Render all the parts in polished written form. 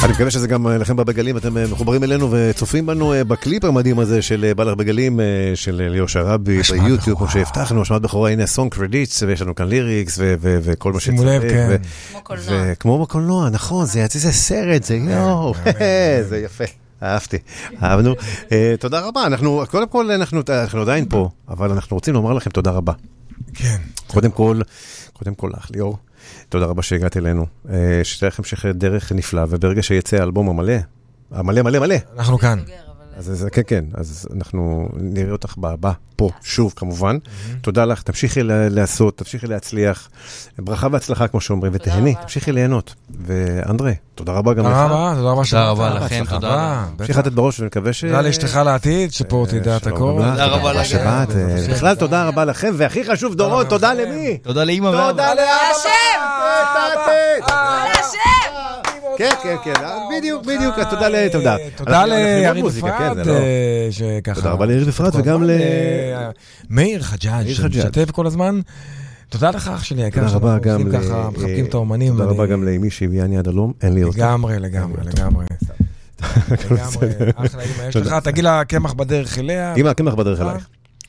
אני מקווה שזה גם לכם בגלים, אתם מחוברים אלינו וצופים בנו בקליפ המדהים הזה של בא לך בגלים של ליאור שרבי ביוטיוב, כמו שהבטחנו, השמעת בכורה, הנה סונג קרדיטס, ויש לנו כאן ליריקס וכל מה שצריך. שימו לב, כן. כמו בקולנוע, נכון, זה יצא סרט, זה יואו, זה יפה. אהבתי, אהבנו. תודה רבה, קודם כל אנחנו עדיין פה, אבל אנחנו רוצים לומר לכם תודה רבה. כן. קודם כל לך, ליאור. תודה רבה שהגעת אלינו. שתהיה לכם דרך נפלא, וברגע שיצא האלבום המלא. אנחנו כאן. אז כן, אז אנחנו נראה אותך בא פה, שוב כמובן. תודה לך, תמשיכי לעשות, תמשיכי להצליח. ברכה והצלחה, כמו שאומרים, ותהני, תמשיכי ליהנות. ואנדרי, תודה רבה גם לך. תודה רבה לכם, תודה. תמשיך לתת בראש ונקווה ש... תודה לאשתך לעתיד, שפה תדע את הכל. תודה רבה לכם. בכלל, תודה רבה לכם, והכי חשוב, דורון, תודה למי? תודה לאמא ואבא. תודה לאבא. כן, בדיוק, תודה. תודה ליריב אפרת, תודה רבה ליריב אפרת, וגם למאיר חג'אג' שמשתף כל הזמן. תודה לך אח שלי, תודה רבה גם מחבקים את האומנים. תודה רבה גם לאמי שהביאני עד הלום, אין לי אותה. לגמרי. אחלה אמא, יש לך, תגיד לה קמח בדרך אליה. אמא, קמח בדרך אלייך.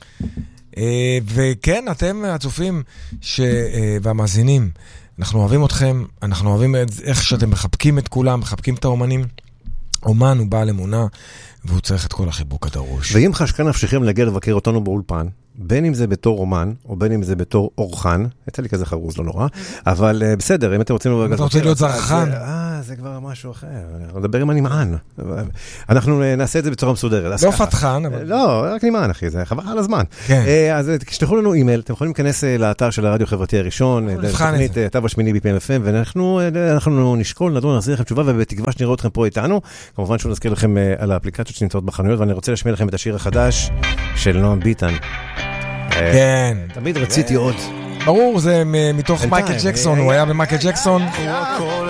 וכן, אתם הצופים והמאזינים, אנחנו אוהבים אתכם, אנחנו אוהבים איך שאתם מחבקים את כולם, מחבקים את האומנים. אומן הוא בעל אמונה, והוא צריך את כל החיבוק הדרוש. ואם חשקן נפשכם להגיע לבקר אותנו באולפן, בין אם זה בתור אומן, או בין אם זה בתור אורחן, יצא לי כזה חרוז, לא נורא, אבל בסדר, אם אתם רוצים... אתה רוצה להיות זרחן. זה כבר משהו אחר, אנחנו נדבר עם הנמען. אנחנו נעשה את זה בצורה מסודרת. לא פתחן, אבל... לא, רק נמען, אחי, זה חבל על הזמן. אז תשלחו לנו אימייל, אתם יכולים להיכנס לאתר של הרדיו החברתי הראשון, תוכנית תו השמיני ב-PM/FM, ואנחנו נשקול, נדון, נחזיר לכם תשובה, ובתקווה שנראה אתכם פה איתנו. כמובן שהוא נזכיר לכם על האפליקציות שנמצאות בחנויות, ואני רוצה להשמיע לכם את השיר החדש של נועם ביטן. כן. תמיד רציתי עוד. ברור, זה מתוך מייקל ג'קסון, הוא היה במייקל ג'קסון.